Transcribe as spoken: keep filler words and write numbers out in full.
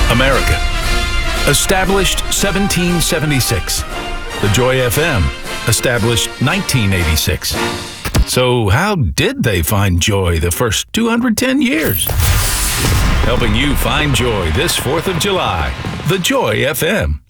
America. Established seventeen seventy-six. The Joy F M. Established nineteen eighty-six. So how did they find joy the first two hundred ten years? Helping you find joy this fourth of July. The Joy F M.